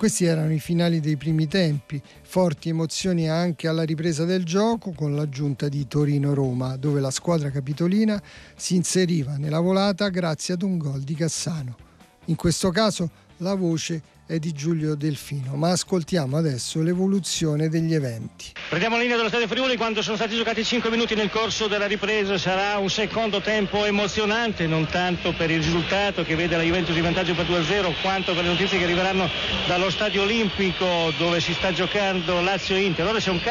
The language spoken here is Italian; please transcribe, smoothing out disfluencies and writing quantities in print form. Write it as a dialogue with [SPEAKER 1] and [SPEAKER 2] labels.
[SPEAKER 1] questi erano i finali dei primi tempi, forti emozioni anche alla ripresa del gioco con l'aggiunta di Torino-Roma, dove la squadra capitolina si inseriva nella volata grazie ad un gol di Cassano. In questo caso la voce è di Giulio Delfino, ma ascoltiamo adesso l'evoluzione degli eventi.
[SPEAKER 2] Prendiamo la linea dello Stadio Friuli quando sono stati giocati 5 minuti nel corso della ripresa. Sarà un secondo tempo emozionante, non tanto per il risultato che vede la Juventus in vantaggio per 2-0, quanto per le notizie che arriveranno dallo Stadio Olimpico dove si sta giocando Lazio-Inter. Ora c'è un